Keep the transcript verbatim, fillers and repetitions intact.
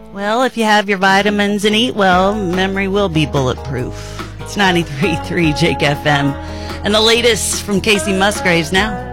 Well, if you have your vitamins and eat well, memory will be bulletproof. It's ninety-three point three Jake F M. And the latest from Casey Musgraves now.